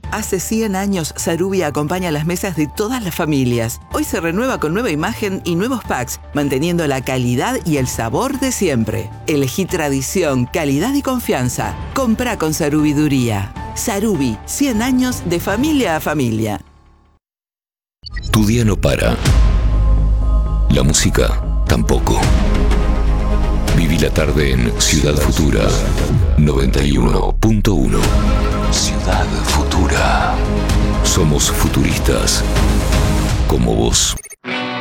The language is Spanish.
Hace 100 años, Sarubi acompaña las mesas de todas las familias. Hoy se renueva con nueva imagen y nuevos packs, manteniendo la calidad y el sabor de siempre. Elegí tradición, calidad y confianza. Comprá con Sarubiduría. Sarubi, 100 años de familia a familia. Tu día no para. La música tampoco. Viví la tarde en Ciudad Futura 91.1. Ciudad Futura. Somos futuristas como vos.